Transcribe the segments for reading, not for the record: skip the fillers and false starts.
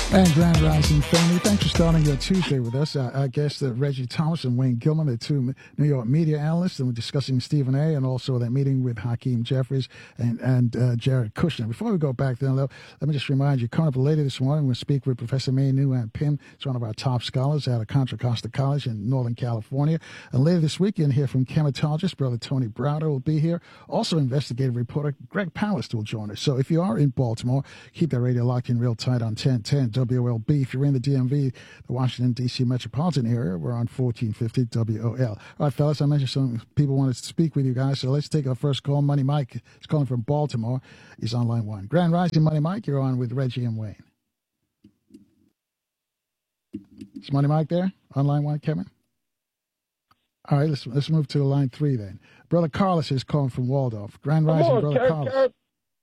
And Grand Rising family, thanks for starting your Tuesday with us. Our guests are Reggie Thomas and Wayne Gilman, the two New York media analysts, and we're discussing Stephen A. and also that meeting with Hakeem Jeffries and Jared Kushner. Before we go back there, let me just remind you, coming up later this morning, we'll speak with Professor May Nguyen Pim. It's one of our top scholars out of Contra Costa College in Northern California. And later this weekend, hear from chematologist Brother Tony Browder will be here. Also, investigative reporter Greg Palast will join us. So if you are in Baltimore, keep that radio locked in real tight on 1010 WOLB. If you're in the DMV, the Washington, D.C. metropolitan area, we're on 1450 WOL. All right, fellas, I mentioned some people wanted to speak with you guys, so let's take our first call. Money Mike is calling from Baltimore. He's on line one. Grand Rising, Money Mike, you're on with Reggie and Wayne. Is Money Mike there on line one, Kevin? All right, let's move to line three then. Brother Carlos is calling from Waldorf. Grand Rising, Brother Carlos.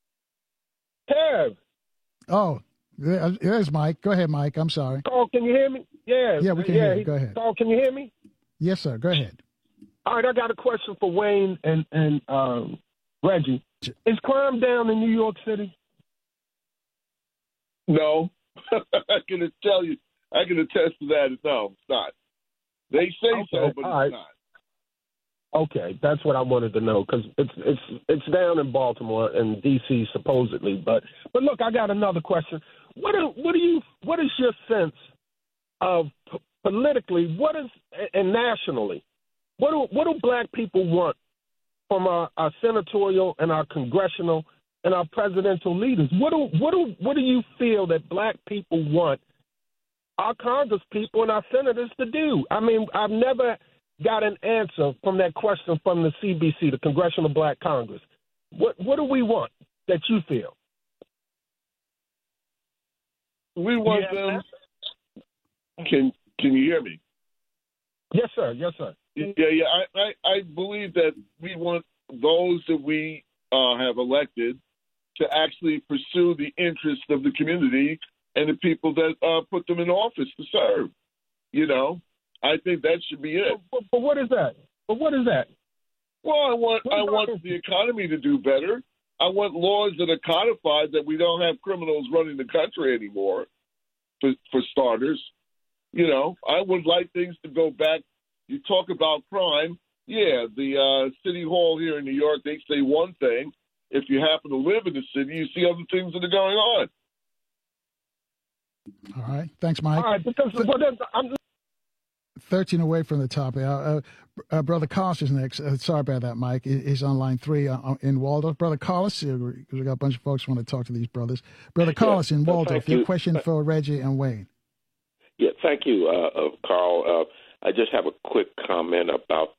Kev. Oh, there's Mike. Go ahead, Mike. I'm sorry. Carl, can you hear me? Yeah, we can hear you. Go ahead. Carl, can you hear me? Yes, sir. Go ahead. All right, I got a question for Wayne and Reggie. Is crime down in New York City? No. I can tell you. I can attest to that. No, it's not. They say so, but it's not. Okay, that's what I wanted to know because it's down in Baltimore and D.C. supposedly. But look, I got another question. What is your sense of politically? And nationally? What do black people want from our senatorial and our congressional and our presidential leaders? What do you feel that black people want our Congress people and our senators to do? I mean, I've never got an answer from that question from the CBC, the Congressional Black Congress. What do we want that you feel? We want them. Can you hear me? Yes, sir. Yes, sir. Yeah. I believe that we want those that we have elected to actually pursue the interests of the community and the people that put them in office to serve. You know, I think that should be it. But what is that? Well, I want the economy to do better. I want laws that are codified, that we don't have criminals running the country anymore, for starters. You know, I would like things to go back. You talk about crime. Yeah, the city hall here in New York, they say one thing. If you happen to live in the city, you see other things that are going on. All right. Thanks, Mike. All right, because 13 away from the top. Brother Carlos is next. Sorry about that, Mike. He's on line three in Waldorf. Brother Carlos, we got a bunch of folks who want to talk to these brothers. Brother Carlos in Waldorf, your question for Reggie and Wayne. Yeah, thank you, Carl. I just have a quick comment about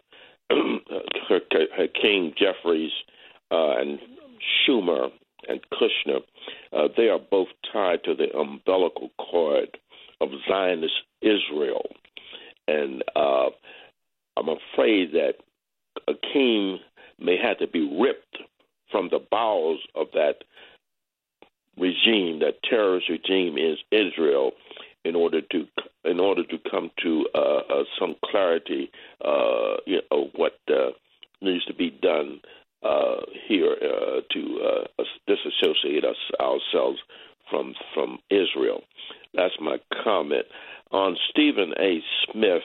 Hakeem Jeffries and Schumer and Kushner. They are both tied to the umbilical cord of Zionist Israel. And I'm afraid that Hakeem may have to be ripped from the bowels of that regime, that terrorist regime is Israel, in order to come to some clarity, of what needs to be done here to disassociate ourselves from Israel. That's my comment. On Stephen A. Smith,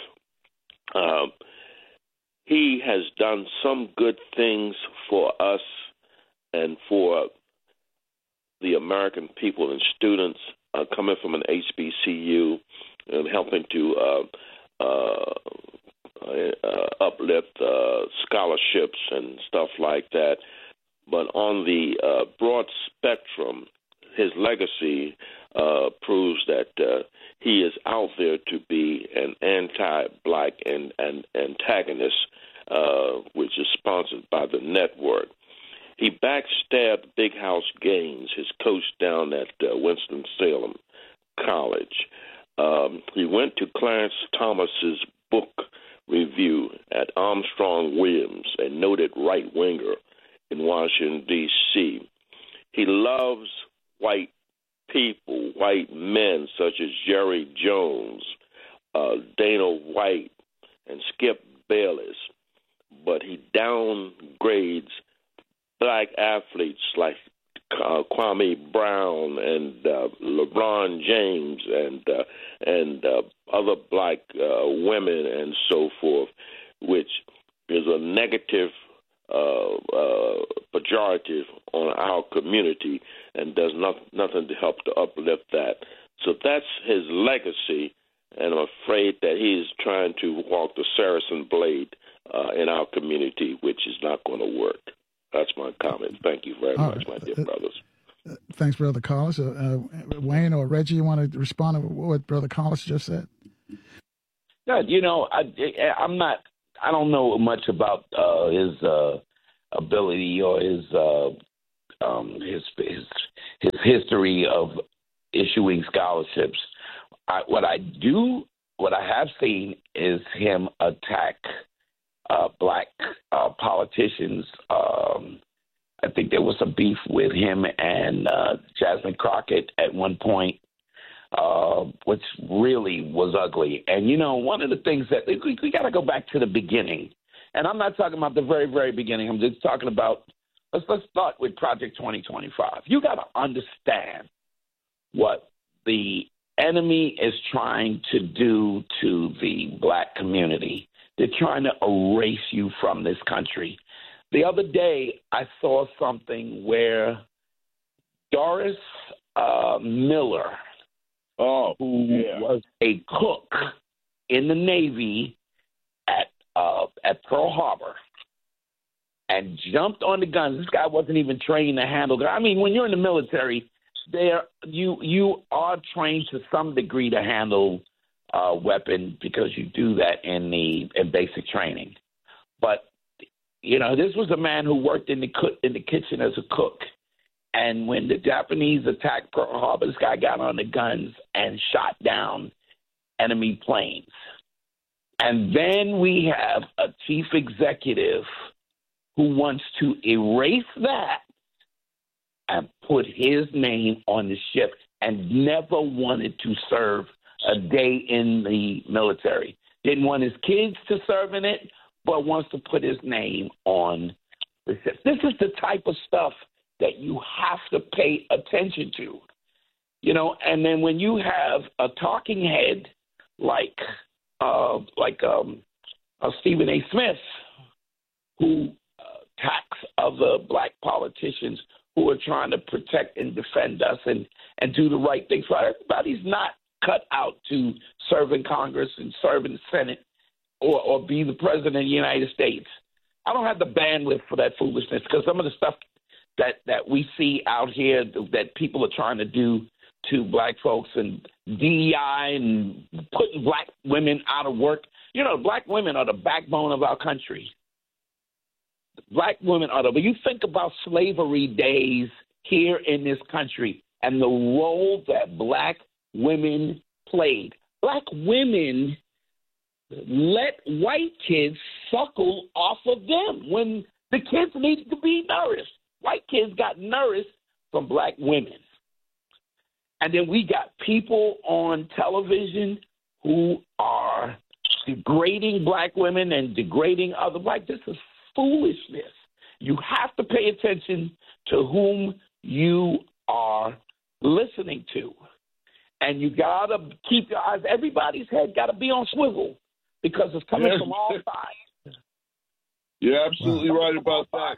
he has done some good things for us and for the American people and students coming from an HBCU and helping to uplift scholarships and stuff like that. But on the broad spectrum, his legacy proves that he is out there to be an anti-black and antagonist, which is sponsored by the network. He backstabbed Big House Gaines, his coach down at Winston-Salem College. He went to Clarence Thomas's book review at Armstrong Williams, a noted right-winger in Washington, D.C. He loves white people, white men such as Jerry Jones, Dana White, and Skip Bayless, but he downgrades black athletes like Kwame Brown and LeBron James and other black women and so forth, which is a negative pejorative on our community and does nothing to help to uplift that. So that's his legacy, and I'm afraid that he's trying to walk the Saracen blade in our community, which is not going to work. That's my comment. Thank you very much, my dear brothers. Thanks, Brother Collis. Wayne or Reggie, you want to respond to what Brother Collis just said? Yeah, I don't know much about his ability or his history of issuing scholarships. What I have seen is him attack black politicians. I think there was a beef with him and Jasmine Crockett at one point, which really was ugly. And, one of the things that we got to go back to the beginning. And I'm not talking about the very, very beginning. I'm just talking about, let's start with Project 2025. You got to understand what the enemy is trying to do to the black community. They're trying to erase you from this country. The other day, I saw something where Doris Miller, who was a cook in the Navy at Pearl Harbor, and jumped on the guns. This guy wasn't even trained to handle guns. I mean, when you're in the military, you are trained to some degree to handle weapon because you do that in basic training. But this was a man who worked in the kitchen as a cook. And when the Japanese attacked Pearl Harbor, this guy got on the guns and shot down enemy planes. And then we have a chief executive who wants to erase that and put his name on the ship and never wanted to serve a day in the military. Didn't want his kids to serve in it, but wants to put his name on the ship. This is the type of stuff that you have to pay attention to, and then when you have a talking head like Stephen A. Smith, who attacks other black politicians who are trying to protect and defend us and do the right thing for everybody's not cut out to serve in Congress and serve in the Senate or be the president of the United States. I don't have the bandwidth for that foolishness because some of the stuff that we see out here that people are trying to do to black folks and DEI and putting black women out of work. Black women are the backbone of our country. Black women but you think about slavery days here in this country and the role that black women played. Black women let white kids suckle off of them when the kids needed to be nourished. White kids got nourished from black women. And then we got people on television who are degrading black women and degrading other black. This is foolishness. You have to pay attention to whom you are listening to. And you got to keep your eyes, everybody's head got to be on swivel because it's coming from all sides. You're absolutely right about that.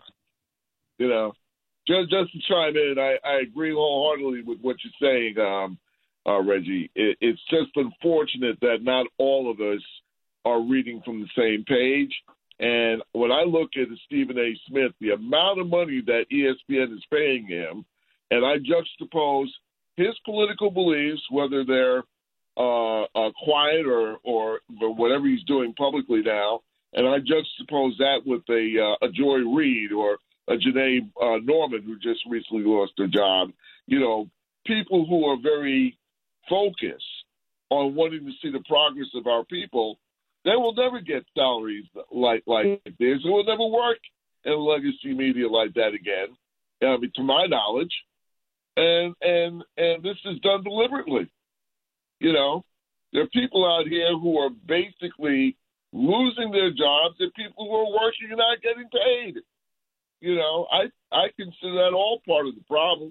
Just to chime in, I agree wholeheartedly with what you're saying, Reggie. It's just unfortunate that not all of us are reading from the same page. And when I look at Stephen A. Smith, the amount of money that ESPN is paying him, and I juxtapose his political beliefs, whether they're quiet or whatever he's doing publicly now, and I juxtapose that with a Joy Reid or a Janae Norman, who just recently lost their job. People who are very focused on wanting to see the progress of our people, they will never get salaries like this. It will never work in legacy media like that again, to my knowledge. And this is done deliberately. There are people out here who are basically losing their jobs and people who are working and not getting paid. I consider that all part of the problem.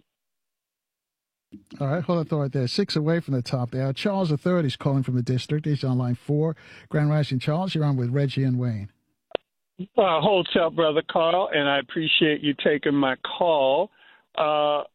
All right, hold that thought right there. 6 away from the top there. Charles III is calling from the district. He's on line 4. Grand Rising, Charles. You're on with Reggie and Wayne. Hotel, Brother Carl, and I appreciate you taking my call. I'll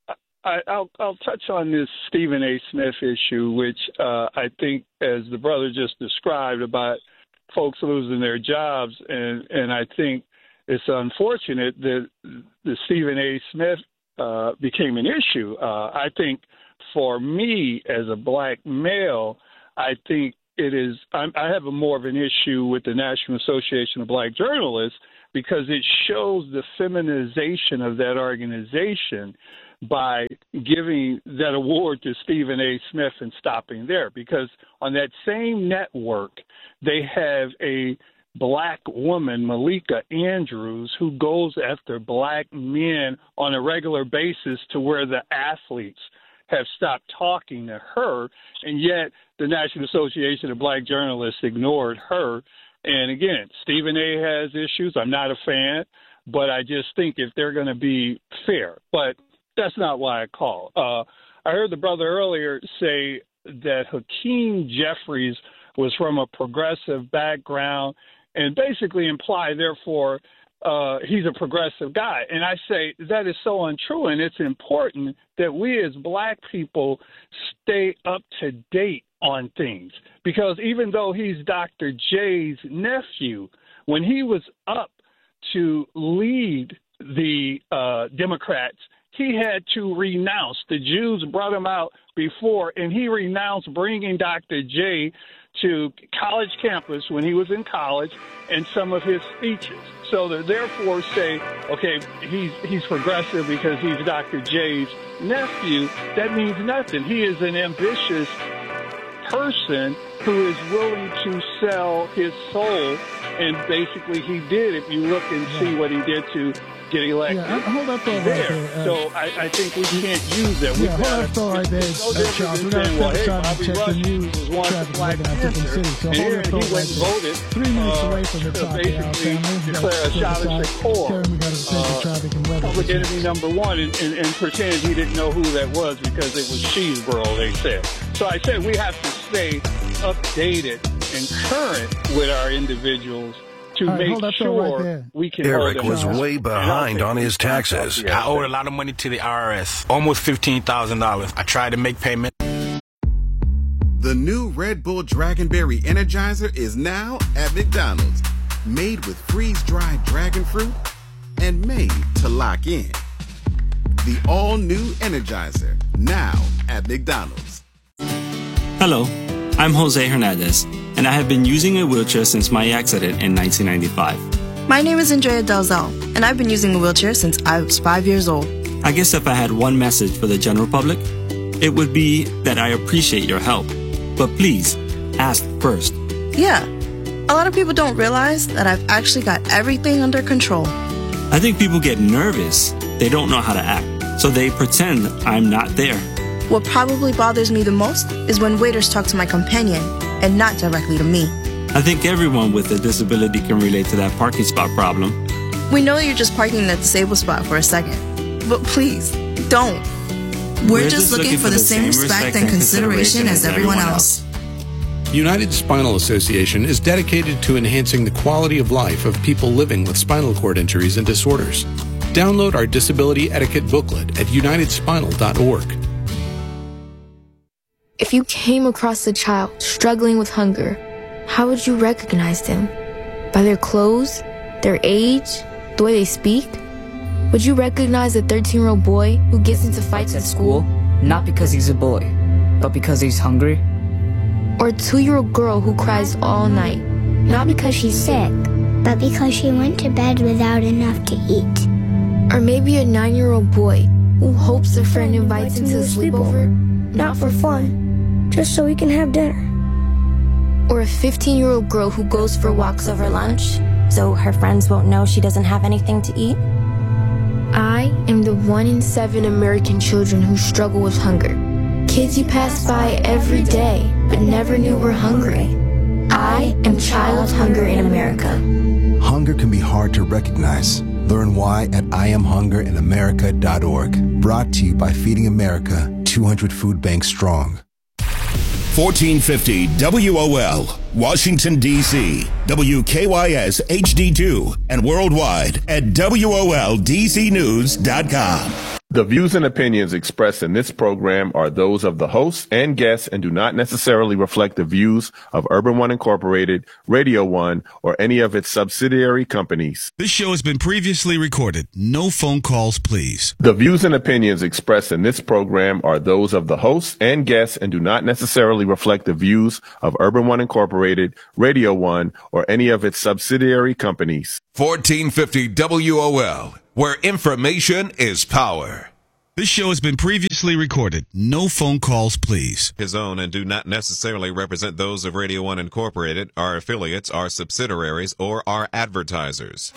touch on this Stephen A. Smith issue, which I think, as the brother just described, about folks losing their jobs, and I think it's unfortunate that the Stephen A. Smith became an issue. I think for me as a black male, I think it is. I have more of an issue with the National Association of Black Journalists because it shows the feminization of that organization by giving that award to Stephen A. Smith and stopping there. Because on that same network, they have a black woman, Malika Andrews, who goes after black men on a regular basis to where the athletes have stopped talking to her, and yet the National Association of Black Journalists ignored her. And again, Stephen A. has issues. I'm not a fan, but I just think if they're going to be fair. But that's not why I call. I heard the brother earlier say that Hakeem Jeffries was from a progressive background and basically imply, therefore, he's a progressive guy. And I say that is so untrue, and it's important that we as black people stay up to date on things. Because even though he's Dr. J's nephew, when he was up to lead the Democrats, he had to renounce. The Jews brought him out before, and he renounced bringing Dr. J to college campus when he was in college and some of his speeches. So to therefore say, okay, he's progressive because he's Dr. J's nephew, that means nothing. He is an ambitious person who is willing to sell his soul, and basically he did. If you look and see what he did to get elected. Yeah, hold that thought right there. So I think we can't use that. Hold that thought right there, Charles. We're going to check the news traffic weather in different cities. So hold that thought right there. 3 minutes away from the top of the hour, family. Declare a shot at Shakur, we got to take the traffic and weather. Public enemy number one, and pretend he didn't know who that was because it was Cheeseboro, they said. So I said we have to stay updated and current with our individuals to make sure we can. Eric was way behind on his taxes. I owed a lot of money to the IRS, almost $15,000. I tried to make payment. The new Red Bull Dragonberry Energizer is now at McDonald's. Made with freeze-dried dragon fruit and made to lock in. The all-new Energizer, now at McDonald's. Hello, I'm Jose Hernandez, and I have been using a wheelchair since my accident in 1995. My name is Andrea Dalzell, and I've been using a wheelchair since I was 5 years old. I guess if I had one message for the general public, it would be that I appreciate your help. But please, ask first. Yeah, a lot of people don't realize that I've actually got everything under control. I think people get nervous. They don't know how to act, so they pretend I'm not there. What probably bothers me the most is when waiters talk to my companion and not directly to me. I think everyone with a disability can relate to that parking spot problem. We know you're just parking in that disabled spot for a second, but please, don't. We're just looking for the same respect and consideration as everyone else. United Spinal Association is dedicated to enhancing the quality of life of people living with spinal cord injuries and disorders. Download our disability etiquette booklet at unitedspinal.org. If you came across a child struggling with hunger, how would you recognize them? By their clothes, their age, the way they speak? Would you recognize a 13-year-old boy who gets into fights at school? Not because he's a boy, but because he's hungry? Or a 2-year-old girl who cries all night? Not because she's sick, but because she went to bed without enough to eat. Or maybe a 9-year-old boy who hopes a friend invites him to a sleepover? Not for fun, just so we can have dinner. Or a 15-year-old girl who goes for walks over lunch, so her friends won't know she doesn't have anything to eat? I am the 1 in 7 American children who struggle with hunger. Kids you pass by every day, but never knew were hungry. I am child hunger in America. Hunger can be hard to recognize, Learn why at IamHungerInAmerica.org. Brought to you by Feeding America, 200 food banks strong. 1450 WOL, Washington, D.C., WKYS HD2, and worldwide at WOLDCnews.com. The views and opinions expressed in this program are those of the hosts and guests and do not necessarily reflect the views of Urban One Incorporated, Radio One, or any of its subsidiary companies. This show has been previously recorded. No phone calls, please. The views and opinions expressed in this program are those of the hosts and guests and do not necessarily reflect the views of Urban One Incorporated, Radio One, or any of its subsidiary companies. 1450 WOL, where information is power. This show has been previously recorded. No phone calls, please. His own and do not necessarily represent those of Radio One Incorporated, our affiliates, our subsidiaries, or our advertisers.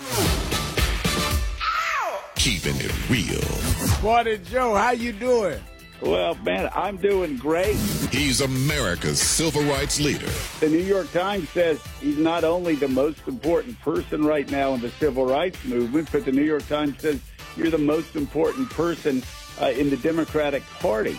Keeping it real. Morning, Joe. How you doing? Well, man, I'm doing great. He's America's civil rights leader. The New York Times says he's not only the most important person right now in the civil rights movement, but the New York Times says you're the most important person in the Democratic Party.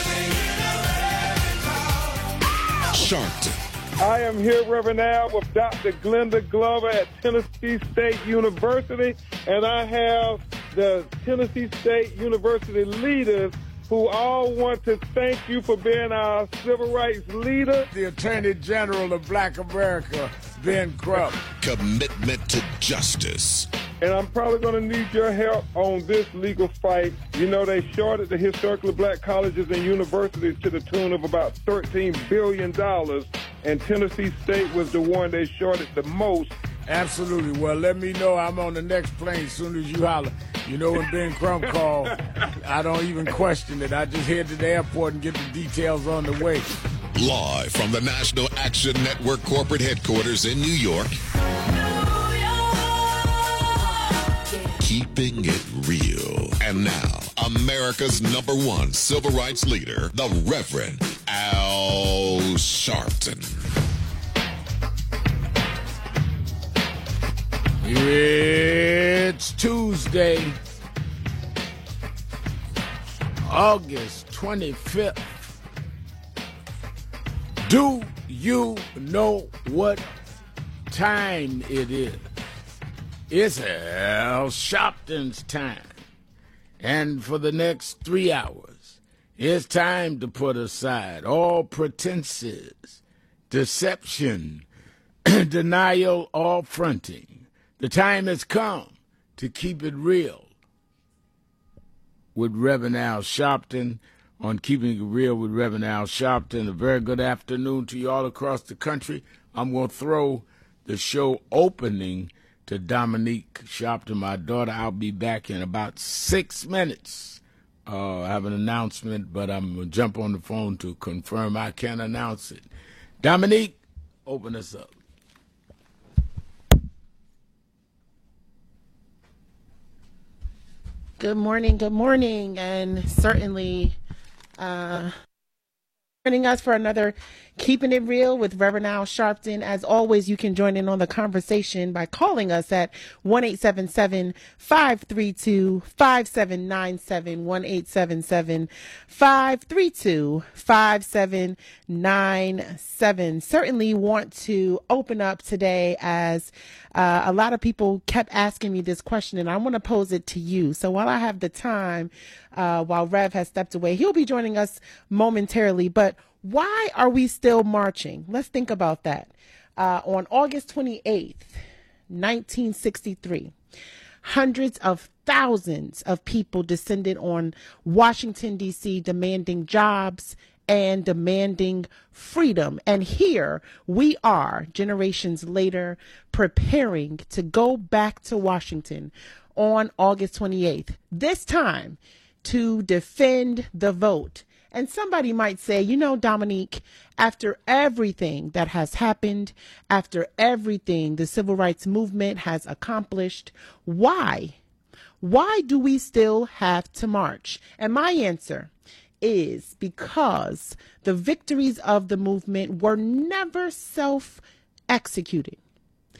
Sharpton. I am here, Reverend Al, with Dr. Glenda Glover at Tennessee State University, and I have the Tennessee State University leaders who all want to thank you for being our civil rights leader. The Attorney General of Black America, Ben Crump. Commitment to justice. And I'm probably going to need your help on this legal fight. You know, they shorted the historically black colleges and universities to the tune of about $13 billion, and Tennessee State was the one they shorted the most. Absolutely. Well, let me know. I'm on the next plane as soon as you holler. You know, when Ben Crump called, I don't even question it. I just head to the airport and get the details on the way. Live from the National Action Network corporate headquarters in New York. Keeping it real. And now, America's #1 civil rights leader, the Reverend Al Sharpton. It's Tuesday, August 25th. Do you know what time it is? It's Al Sharpton's time. And for the next 3 hours, it's time to put aside all pretenses, deception, denial, or fronting. The time has come to keep it real with Reverend Al Sharpton. On Keeping It Real with Reverend Al Sharpton, a very good afternoon to you all across the country. I'm going to throw the show opening to Dominique Sharpton, my daughter. I'll be back in about 6 minutes. I have an announcement, but I'm going to jump on the phone to confirm I can announce it. Dominique, open us up. Good morning, and certainly joining us for another Keeping It Real with Reverend Al Sharpton. As always, you can join in on the conversation by calling us at 1-877-532-5797, 1-877-532-5797. Certainly want to open up today as a lot of people kept asking me this question, and I want to pose it to you. So while I have the time, while Rev has stepped away, he'll be joining us momentarily, but why are we still marching? Let's think about that. On August 28th, 1963, hundreds of thousands of people descended on Washington, D.C., demanding jobs and demanding freedom. And here we are, generations later, preparing to go back to Washington on August 28th, this time to defend the vote. And somebody might say, you know, Dominique, after everything that has happened, after everything the civil rights movement has accomplished, why? Why do we still have to march? And my answer is because the victories of the movement were never self-executing.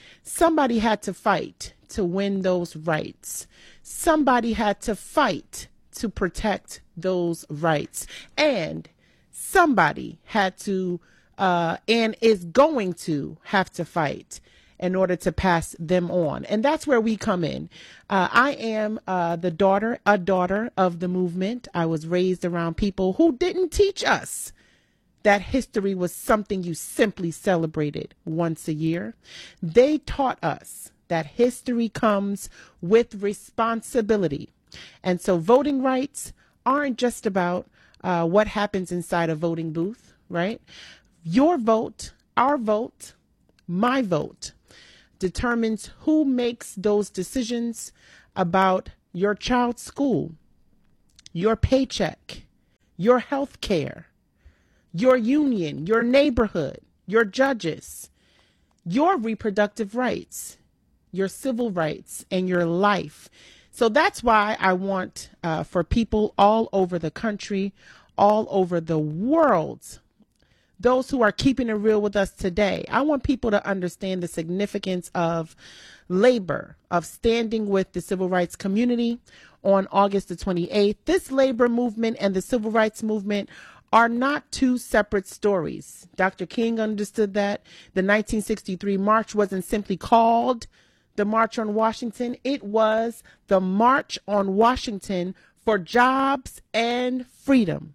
Somebody had to fight to win those rights. Somebody had to fight to protect those rights. And somebody had to and is going to have to fight in order to pass them on. And that's where we come in. I am a daughter of the movement. I was raised around people who didn't teach us that history was something you simply celebrated once a year. They taught us that history comes with responsibility. And so voting rights aren't just about what happens inside a voting booth, right? Your vote, our vote, my vote determines who makes those decisions about your child's school, your paycheck, your health care, your union, your neighborhood, your judges, your reproductive rights, your civil rights, and your life. So that's why I want for people all over the country, all over the world, those who are keeping it real with us today, I want people to understand the significance of labor, of standing with the civil rights community on August the 28th. This labor movement and the civil rights movement are not two separate stories. Dr. King understood that. The 1963 march wasn't simply called the March on Washington. It was the March on Washington for jobs and freedom.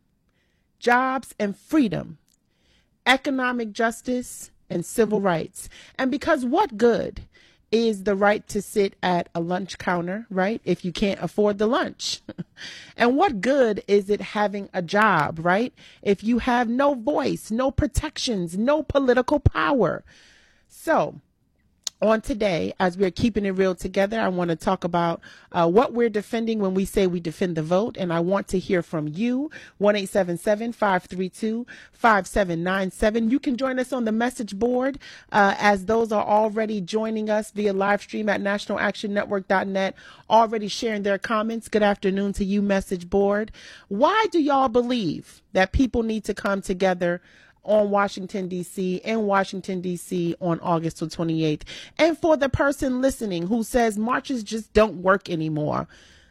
Jobs and freedom. Economic justice and civil rights. And because what good is the right to sit at a lunch counter, right, if you can't afford the lunch? And what good is it having a job, right, if you have no voice, no protections, no political power? So on today, as we're keeping it real together, I want to talk about what we're defending when we say we defend the vote. And I want to hear from you. 1-877-532-5797. You can join us on the message board as those are already joining us via live stream at nationalactionnetwork.net, already sharing their comments. Good afternoon to you, message board. Why do y'all believe that people need to come together on Washington, D.C., in Washington, D.C. on August the 28th? And for the person listening who says marches just don't work anymore,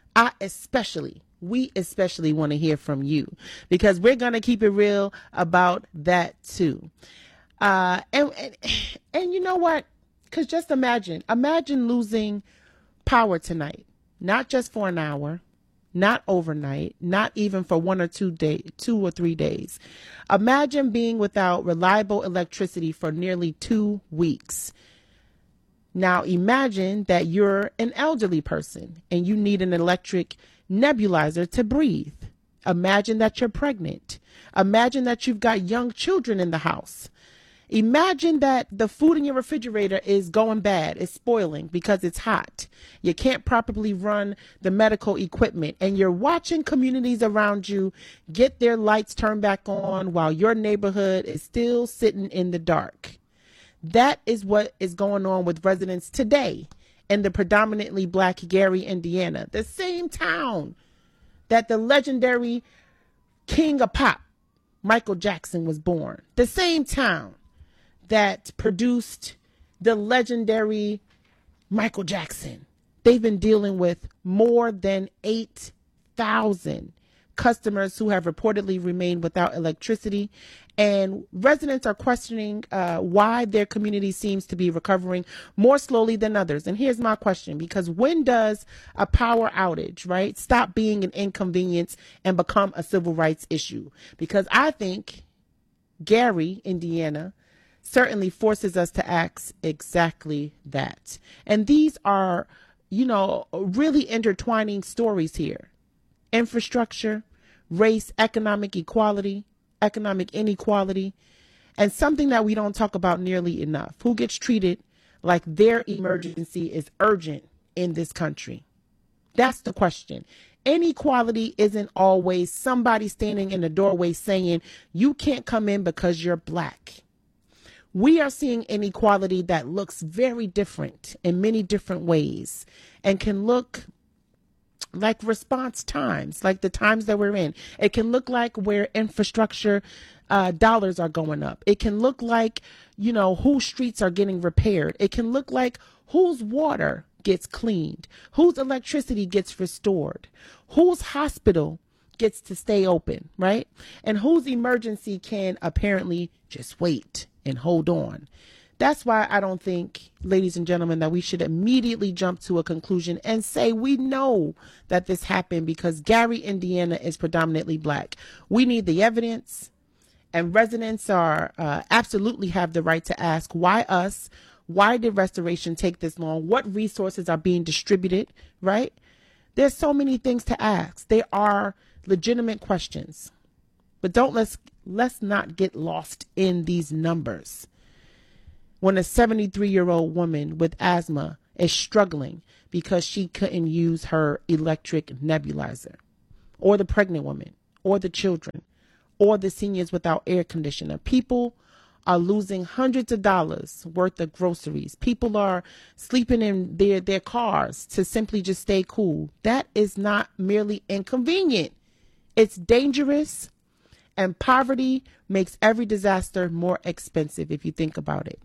we especially want to hear from you, because we're going to keep it real about that too. And you know what? Because just imagine losing power tonight, not just for an hour, not overnight, not even for 2 or 3 days. Imagine being without reliable electricity for nearly 2 weeks. Now imagine that you're an elderly person and you need an electric nebulizer to breathe. Imagine that you're pregnant. Imagine that you've got young children in the house. Imagine that the food in your refrigerator is going bad, it's spoiling because it's hot. You can't properly run the medical equipment, and you're watching communities around you get their lights turned back on while your neighborhood is still sitting in the dark. That is what is going on with residents today in the predominantly black Gary, Indiana, the same town that the legendary king of pop, Michael Jackson, was born. The same town that produced the legendary Michael Jackson. They've been dealing with more than 8,000 customers who have reportedly remained without electricity. And residents are questioning why their community seems to be recovering more slowly than others. And here's my question, because when does a power outage, right, stop being an inconvenience and become a civil rights issue? Because I think Gary, Indiana, certainly forces us to ask exactly that. And these are, really intertwining stories here. Infrastructure, race, economic equality, economic inequality, and something that we don't talk about nearly enough. Who gets treated like their emergency is urgent in this country? That's the question. Inequality isn't always somebody standing in the doorway saying, you can't come in because you're black. We are seeing inequality that looks very different in many different ways and can look like response times, like the times that we're in. It can look like where infrastructure dollars are going up. It can look like, whose streets are getting repaired. It can look like whose water gets cleaned, whose electricity gets restored, whose hospital gets to stay open, right? And whose emergency can apparently just wait and hold on. That's why I don't think, ladies and gentlemen, that we should immediately jump to a conclusion and say we know that this happened because Gary, Indiana is predominantly black. We need the evidence, and residents are absolutely have the right to ask, why us? Why did restoration take this long? What resources are being distributed, right? There's so many things to ask. There are legitimate questions, but let's not get lost in these numbers. When a 73-year-old woman with asthma is struggling because she couldn't use her electric nebulizer, or the pregnant woman, or the children, or the seniors without air conditioner, people are losing hundreds of dollars worth of groceries. People are sleeping in their cars to simply just stay cool. That is not merely inconvenient. It's dangerous, and poverty makes every disaster more expensive if you think about it.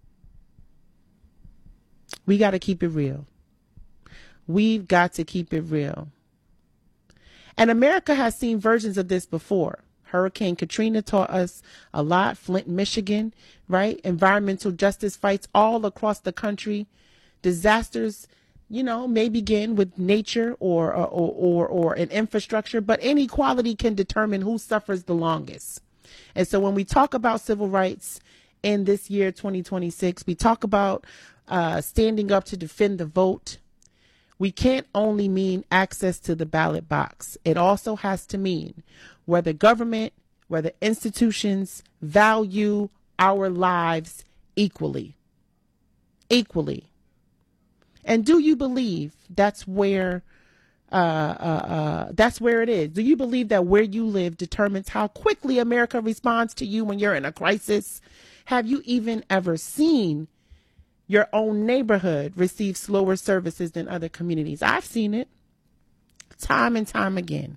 We got to keep it real. We've got to keep it real. And America has seen versions of this before. Hurricane Katrina taught us a lot. Flint, Michigan, right? Environmental justice fights all across the country. Disasters, may begin with nature or an infrastructure, but inequality can determine who suffers the longest. And so when we talk about civil rights in this year, 2026, we talk about standing up to defend the vote. We can't only mean access to the ballot box. It also has to mean whether government, whether institutions value our lives equally. And do you believe that's where it is? Do you believe that where you live determines how quickly America responds to you when you're in a crisis? Have you even ever seen your own neighborhood receive slower services than other communities? I've seen it time and time again.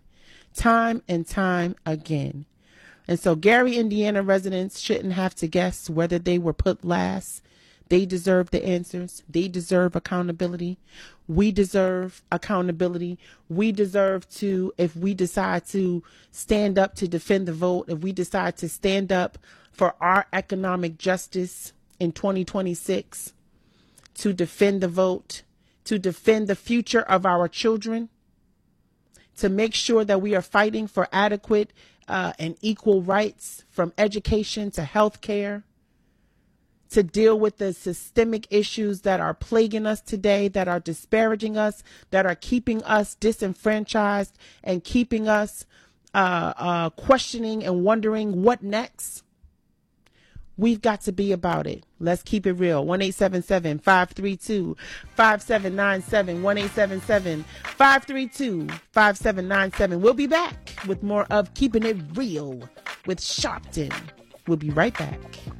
And so Gary, Indiana residents shouldn't have to guess whether they were put last. They deserve the answers. They deserve accountability. We deserve accountability. We deserve to, if we decide to stand up to defend the vote, if we decide to stand up for our economic justice in 2026, to defend the vote, to defend the future of our children, to make sure that we are fighting for adequate and equal rights from education to health care, to deal with the systemic issues that are plaguing us today, that are disparaging us, that are keeping us disenfranchised and keeping us questioning and wondering what next. We've got to be about it. Let's keep it real. 1-877-532-5797. 1-877-532-5797. We'll be back with more of Keeping It Real with Sharpton. We'll be right back.